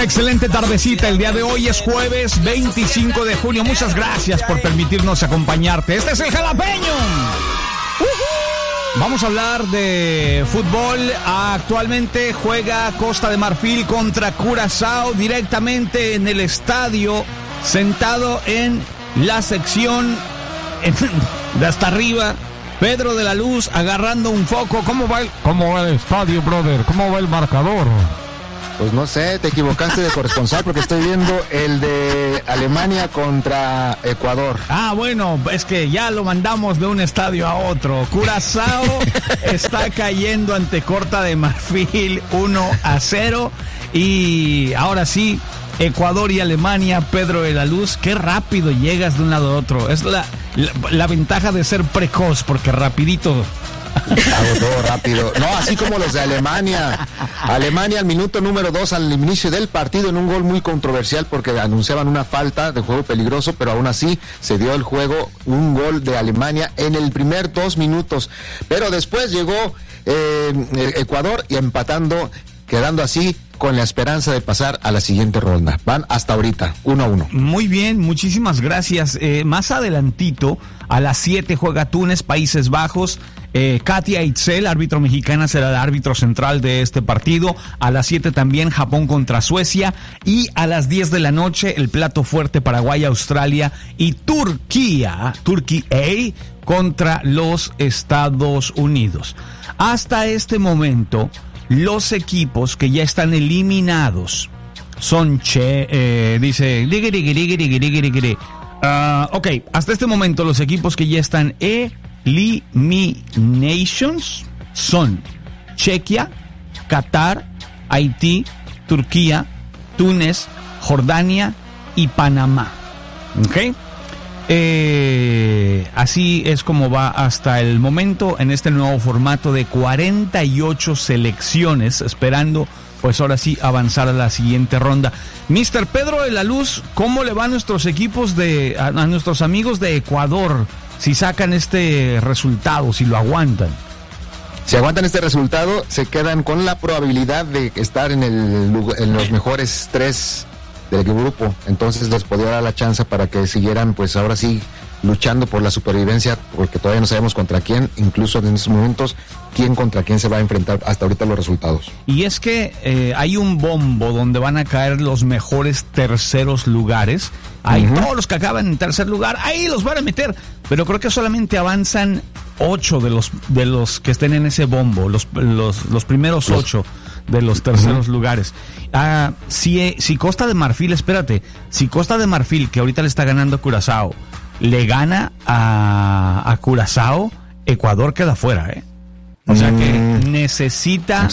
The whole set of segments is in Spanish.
excelente tardecita. El día de hoy es jueves 25 de junio. Muchas gracias por permitirnos acompañarte. Este es el Jalapeño. Vamos a hablar de fútbol. Actualmente juega Costa de Marfil contra Curazao directamente en el estadio, sentado en la sección de hasta arriba. Pedro de la Luz agarrando un foco. ¿Cómo va el estadio, brother? ¿Cómo va el marcador? Pues no sé, te equivocaste de corresponsal porque estoy viendo el de Alemania contra Ecuador. Bueno, es que ya lo mandamos de un estadio a otro. Curazao está cayendo ante Costa de Marfil 1-0. Y ahora sí, Ecuador y Alemania. Pedro de la Luz, qué rápido llegas de un lado a otro. Es la ventaja de ser precoz, porque rapidito. Hago todo rápido. No, así como los de Alemania. Alemania al minuto número 2, al inicio del partido, en un gol muy controversial porque anunciaban una falta de juego peligroso, pero aún así se dio el juego, un gol de Alemania en el primer 2 minutos. Pero después llegó Ecuador y empatando, quedando así con la esperanza de pasar a la siguiente ronda. Van hasta ahorita, 1-1. Muy bien, muchísimas gracias. Más adelantito, a las 7 juega Túnez, Países Bajos. Katia Itzel, árbitro mexicana, será el árbitro central de este partido. A las 7 también Japón contra Suecia. Y a las 10 de la noche el plato fuerte, Paraguay, Australia y Turquía contra los Estados Unidos. Hasta este momento, los equipos que ya están eliminados son ok, hasta este momento los equipos que ya están eliminations son Chequia, Qatar, Haití, Turquía, Túnez, Jordania y Panamá. ¿Ok? Así es como va hasta el momento en este nuevo formato de 48 selecciones, esperando pues ahora sí avanzar a la siguiente ronda. Mr. Pedro de la Luz, ¿cómo le va a nuestros equipos a nuestros amigos de Ecuador si sacan este resultado, si lo aguantan? Si aguantan este resultado, se quedan con la probabilidad de estar en los mejores 3 del grupo. Entonces les podría dar la chance para que siguieran, pues ahora sí, luchando por la supervivencia, porque todavía no sabemos contra quién, incluso en estos momentos, contra quién se va a enfrentar hasta ahorita los resultados. Y es que hay un bombo donde van a caer los mejores terceros lugares. Ahí todos los que acaban en tercer lugar, ahí los van a meter. Pero creo que solamente avanzan 8 de los que estén en ese bombo, los primeros 8 de los terceros lugares. Si Costa de Marfil, si Costa de Marfil, que ahorita le está ganando a Curazao, le gana a Curazao, Ecuador queda fuera, O sea que necesita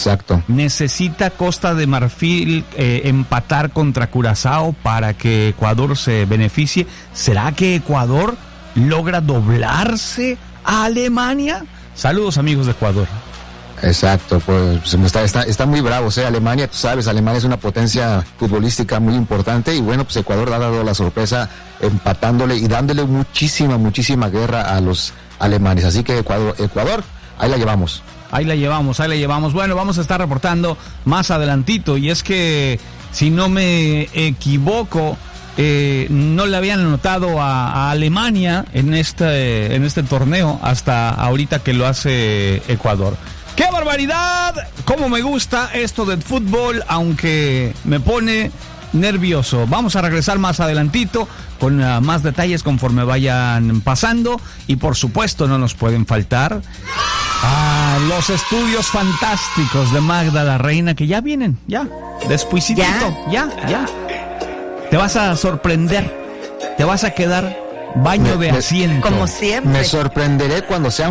Costa de Marfil empatar contra Curazao para que Ecuador se beneficie. ¿Será que Ecuador logra doblarse a Alemania? Saludos, amigos de Ecuador. Exacto, pues está muy bravo, Alemania, tú sabes, Alemania es una potencia futbolística muy importante y bueno, pues Ecuador ha dado la sorpresa empatándole y dándole muchísima guerra a los alemanes, así que Ecuador, ahí la llevamos. Bueno, vamos a estar reportando más adelantito y es que, si no me equivoco, no le habían anotado a Alemania en este torneo hasta ahorita que lo hace Ecuador. ¡Qué barbaridad! ¡Cómo me gusta esto del fútbol! Aunque me pone nervioso. Vamos a regresar más adelantito con más detalles conforme vayan pasando. Y por supuesto no nos pueden faltar los estudios fantásticos de Magda la Reina, que ya vienen, despuesito, ya. Te vas a sorprender, te vas a quedar baño de asiento. Como siempre. Me sorprenderé cuando sean